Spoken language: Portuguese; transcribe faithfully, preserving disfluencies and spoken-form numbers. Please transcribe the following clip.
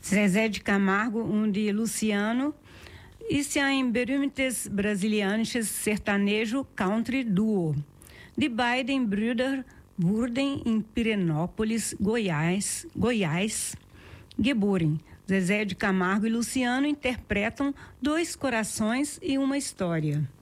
Zezé de Camargo und Luciano ist ein berühmtes brasilianisches Sertanejo-Country-Duo. Die beiden Brüder wurden in Pirenópolis, Goiás, Goiás, geboren. Zezé de Camargo e Luciano interpretam Dois Corações e uma História.